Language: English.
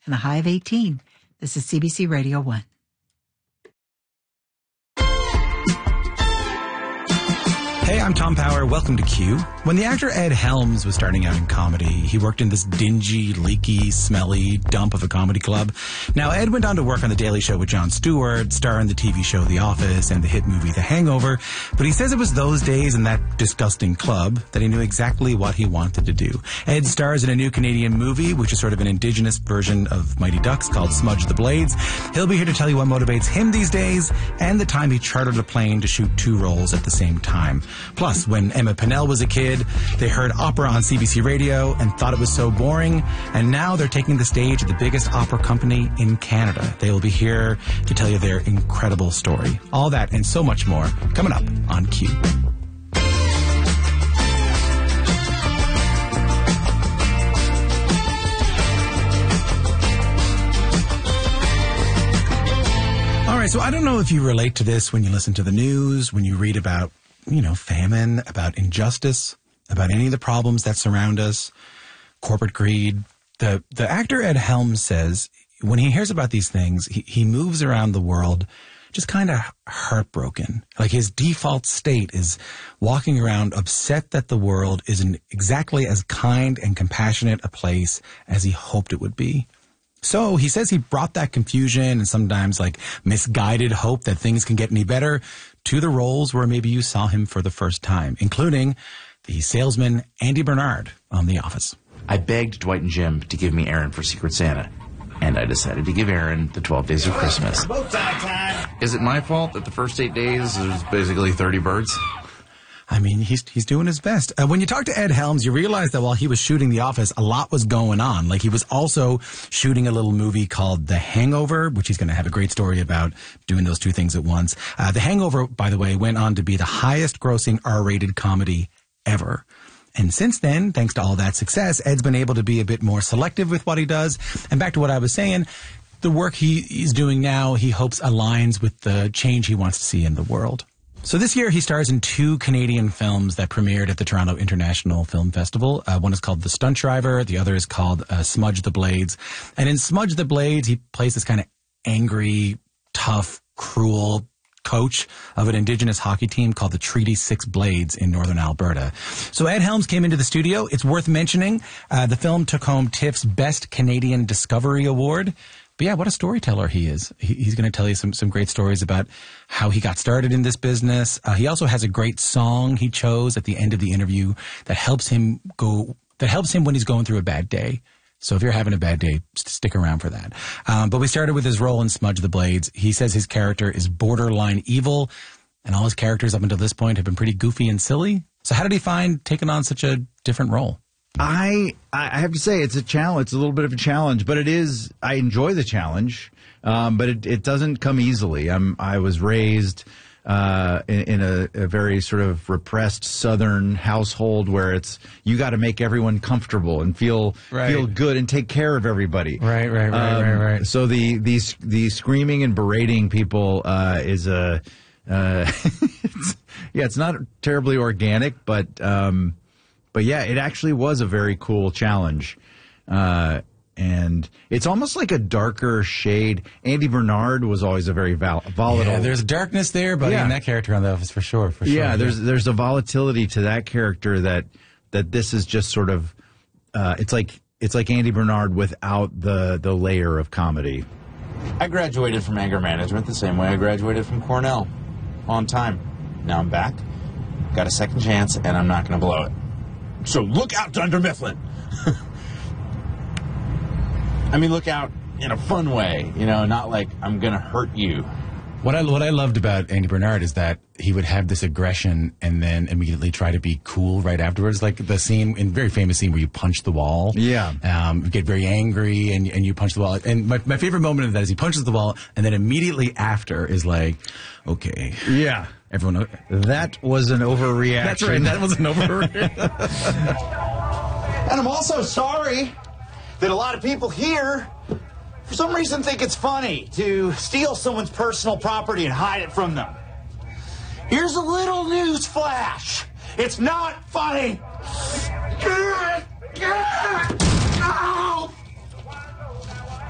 and a high of 18. This is CBC Radio 1. Hey, I'm Tom Power. Welcome to Q. When the actor Ed Helms was starting out in comedy, he worked in this dingy, leaky, smelly dump of a comedy club. Now, Ed went on to work on The Daily Show with Jon Stewart, star in the TV show The Office and the hit movie The Hangover. But he says it was those days in that disgusting club that he knew exactly what he wanted to do. Ed stars in a new Canadian movie, which is sort of an indigenous version of Mighty Ducks called Smudge the Blades. He'll be here to tell you what motivates him these days and the time he chartered a plane to shoot 2 roles at the same time. Plus, when Emma Pennell was a kid, they heard opera on CBC Radio and thought it was so boring, and now they're taking the stage at the biggest opera company in Canada. They will be here to tell you their incredible story. All that and so much more coming up on Q. All right, so I don't know if you relate to this when you listen to the news, when you read about famine, about injustice, about any of the problems that surround us, corporate greed. The actor Ed Helms says when he hears about these things, he moves around the world just kind of heartbroken. Like his default state is walking around upset that the world isn't exactly as kind and compassionate a place as he hoped it would be. So he says he brought that confusion and sometimes misguided hope that things can get any better to the roles where maybe you saw him for the first time, including the salesman Andy Bernard on The Office. I begged Dwight and Jim to give me Aaron for Secret Santa, and I decided to give Aaron the 12 Days of Christmas. Is it my fault that the first 8 days there's basically 30 birds? I mean, he's doing his best. When you talk to Ed Helms, you realize that while he was shooting The Office, a lot was going on. Like he was also shooting a little movie called The Hangover, which he's going to have a great story about doing those two things at once. The Hangover, by the way, went on to be the highest grossing R-rated comedy ever. And since then, thanks to all that success, Ed's been able to be a bit more selective with what he does. And back to what I was saying, the work he's doing now, he hopes aligns with the change he wants to see in the world. So this year he stars in 2 Canadian films that premiered at the Toronto International Film Festival. One is called The Stunt Driver. The other is called Smudge the Blades. And in Smudge the Blades, he plays this kind of angry, tough, cruel coach of an Indigenous hockey team called the Treaty 6 Blades in northern Alberta. So Ed Helms came into the studio. It's worth mentioning. The film took home TIFF's Best Canadian Discovery Award. But yeah, what a storyteller he is. He's going to tell you some great stories about how he got started in this business. He also has a great song he chose at the end of the interview that helps him when he's going through a bad day. So if you're having a bad day, stick around for that. But we started with his role in Smudge the Blades. He says his character is borderline evil, and all his characters up until this point have been pretty goofy and silly. So how did he find taking on such a different role? I have to say it's a challenge. It's a little bit of a challenge, but it is. I enjoy the challenge, but it doesn't come easily. I was raised in a very sort of repressed Southern household where it's you got to make everyone comfortable and feel good and take care of everybody. Right. So the screaming and berating people is a it's not terribly organic, but yeah, it actually was a very cool challenge. And it's almost like a darker shade. Andy Bernard was always a very volatile. Yeah, there's darkness there, but in that character on The Office, for sure. Yeah, there's a volatility to that character that this is just sort of it's like Andy Bernard without the layer of comedy. I graduated from anger management the same way I graduated from Cornell, on time. Now I'm back, got a second chance, and I'm not going to blow it. So look out, Dunder Mifflin. I mean, look out in a fun way, not like I'm going to hurt you. What I loved about Andy Bernard is that he would have this aggression and then immediately try to be cool right afterwards. Like the scene, very famous scene where you punch the wall. Yeah. You get very angry and you punch the wall. And my favorite moment of that is he punches the wall and then immediately after is like, okay. Yeah. Everyone. That was an overreaction. That's right. That was an overreaction. And I'm also sorry that a lot of people here, for some reason, think it's funny to steal someone's personal property and hide it from them. Here's a little news flash. It's not funny.